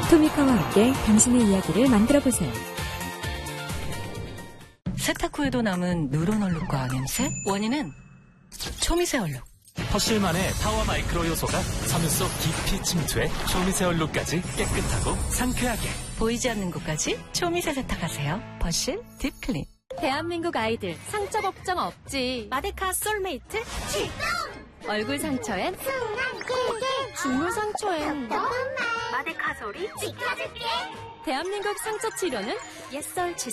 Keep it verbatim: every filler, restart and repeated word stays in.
토미카와 함께 당신의 이야기를 만들어보세요. 세탁 후에도 남은 누런 얼룩과 냄새? 원인은 초미세 얼룩. 퍼실만의 파워 마이크로 요소가 섬유 속 깊이 침투해 초미세 얼룩까지 깨끗하고 상쾌하게. 보이지 않는 곳까지 초미세 세탁하세요. 퍼실 딥클린. 대한민국 아이들 상처 걱정 없지. 마데카 솔메이트 출동! 얼굴 상처엔 중물 상처엔 마데카 소리 지켜줄게. 대한민국 상처 치료는 옛설 지